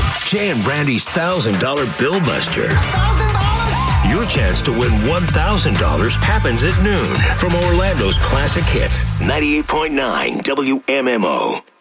Jay and Brandy's $1,000 Bill Buster. Your chance to win $1,000 happens at noon from Orlando's Classic Hits, 98.9 WMMO.